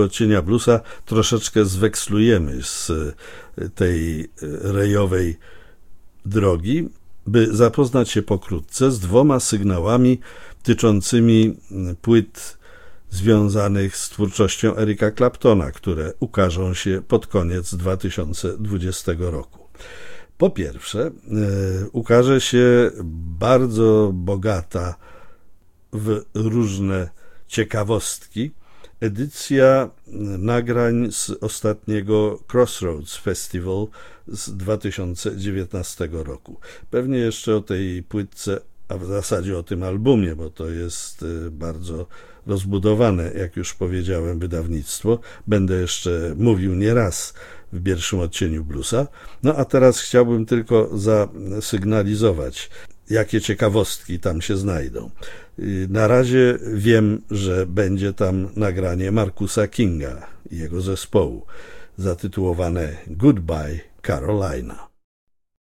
Odcienia bluesa troszeczkę zwekslujemy z tej rejowej drogi, by zapoznać się pokrótce z 2 sygnałami tyczącymi płyt związanych z twórczością Erika Claptona, które ukażą się pod koniec 2020 roku. Po pierwsze, ukaże się bardzo bogata w różne ciekawostki edycja nagrań z ostatniego Crossroads Festival z 2019 roku. Pewnie jeszcze o tej płytce, a w zasadzie o tym albumie, bo to jest bardzo rozbudowane, jak już powiedziałem, wydawnictwo, będę jeszcze mówił nieraz w pierwszym odcieniu bluesa. No a teraz chciałbym tylko zasygnalizować, jakie ciekawostki tam się znajdą. Na razie wiem, że będzie tam nagranie Marcusa Kinga i jego zespołu zatytułowane Goodbye Carolina.